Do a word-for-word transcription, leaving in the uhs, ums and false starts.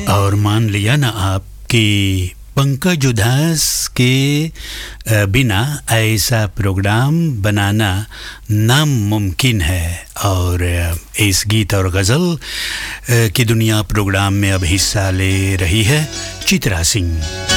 और मान लिया ना आप कि पंकज उधास के बिना ऐसा प्रोग्राम बनाना नामुमकिन है। और इस गीत और गज़ल की दुनिया प्रोग्राम में अब हिस्सा ले रही है चित्रा सिंह।